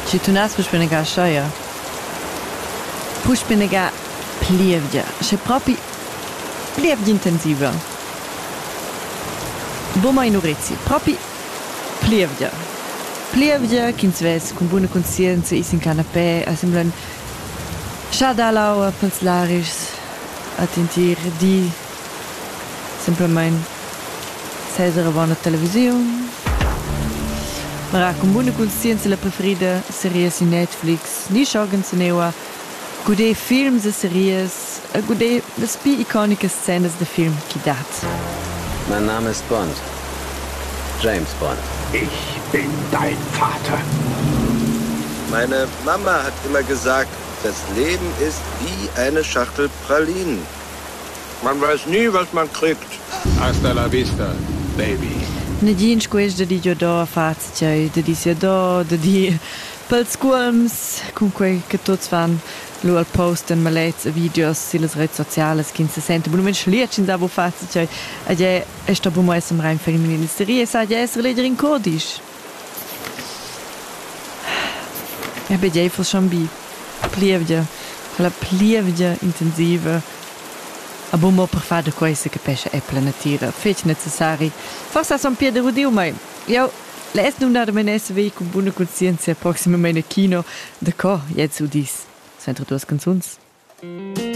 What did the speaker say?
ci tu nas push penega scheia. Push penega plievgia, c'è proprio plievgia intensiva. Boma in urezzi, proprio plievgia. Plievgia, ch'ins ves con buona conscienza is in canapè, a semblan schadalau pels laris, a tentir di semplicemente sesera buona televisione. Ma con buona conscienza la preferida serie su Netflix, ni schauen se neua, gude films e series, gude las pi iconische scenes de film chi dat. Mein Name ist Bond. James Bond. Ich bin dein Vater. Meine Mama hat immer gesagt, das Leben ist wie eine Schachtel Pralinen. Man weiß nie, was man kriegt. Hasta la vista, baby. Ne gins quest da di da fazia, da di sia da di pels squams, con quei che tots fan lo al posten malets videos sulle reti sociali che si sente buon schlietchen da wo fazia, e è sta bu mai sem rein femminile serie sa ja es leder in codisch. E be je fo schon plievgia, quella plievgia intensiva. A buon per fare da queste che pesce è planetira, fece necessari. Forse sono piede rudio, ma io les non da menes ve con buona coscienza prossima mene kino, da co, jetzt udis. Sempre duas canções.